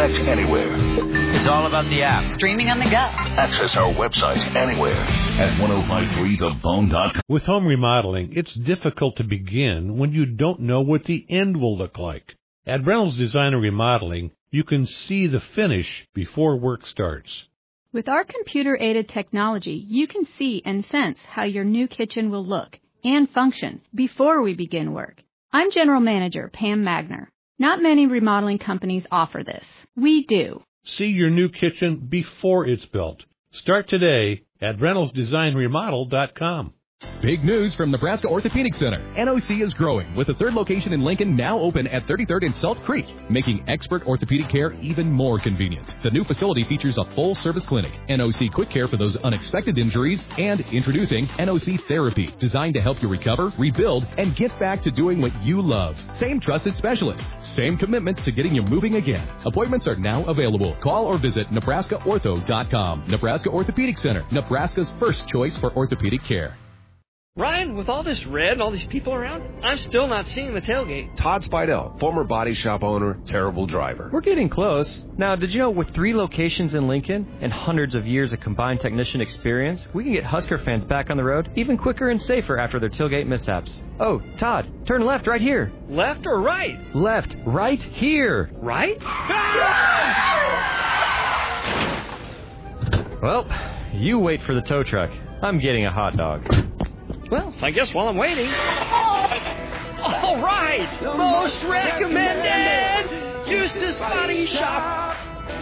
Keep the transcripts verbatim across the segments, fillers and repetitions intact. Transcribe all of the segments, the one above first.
Connect anywhere. It's all about the app. Streaming on the go. Access our website anywhere at ten fifty-three the bone dot com. With home remodeling, it's difficult to begin when you don't know what the end will look like. At Reynolds Design and Remodeling, you can see the finish before work starts. With our computer-aided technology, you can see and sense how your new kitchen will look and function before we begin work. I'm General Manager Pam Magner. Not many remodeling companies offer this. We do. See your new kitchen before it's built. Start today at reynolds design remodel dot com. Big news from Nebraska Orthopedic Center. N O C is growing with a third location in Lincoln now open at thirty-third and Salt Creek, making expert orthopedic care even more convenient. The new facility features a full-service clinic, N O C Quick Care for those unexpected injuries, and introducing N O C Therapy, designed to help you recover, rebuild, and get back to doing what you love. Same trusted specialist, same commitment to getting you moving again. Appointments are now available. Call or visit nebraska ortho dot com. Nebraska Orthopedic Center, Nebraska's first choice for orthopedic care. Ryan, with all this red and all these people around, I'm still not seeing the tailgate. Todd Spidell, former body shop owner, terrible driver. We're getting close. Now, did you know with three locations in Lincoln and hundreds of years of combined technician experience, we can get Husker fans back on the road even quicker and safer after their tailgate mishaps? Oh, Todd, turn left right here. Left or right? Left, right here. Right? Well, you wait for the tow truck. I'm getting a hot dog. Well, I guess while I'm waiting... All right! Most recommended! Eustace Body Shop!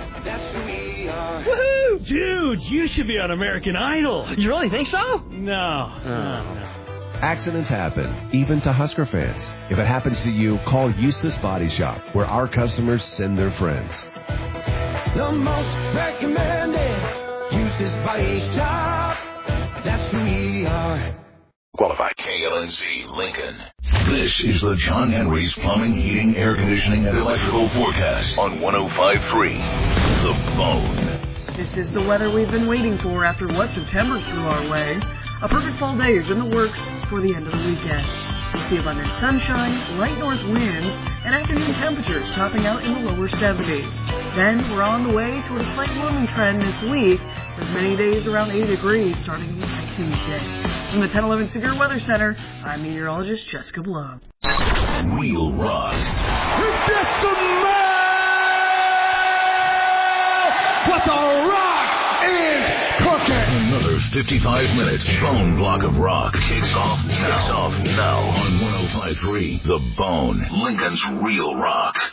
Woohoo! Dude, you should be on American Idol. You really think so? No. Oh. no. Accidents happen, even to Husker fans. If it happens to you, call Eustace Body Shop, where our customers send their friends. The most recommended Eustace Body Shop. That's who we are. Qualified K L N Z Lincoln. This is the John Henry's Plumbing, Heating, Air Conditioning, and Electrical Forecast on ten fifty-three The Bone. This is the weather we've been waiting for after what September threw our way. A perfect fall day is in the works for the end of the weekend. We'll see abundant sunshine, light north winds, and afternoon temperatures topping out in the lower seventies. Then we're on the way toward a slight warming trend this week, with many days around eighty degrees starting next Tuesday. From the ten eleven Severe Weather Center, I'm meteorologist Jessica Blow. Real rock. What the rock is cooking! Another fifty-five minutes bone block of rock kicks off now. Kicks off now on ten fifty-three The Bone, Lincoln's Real Rock.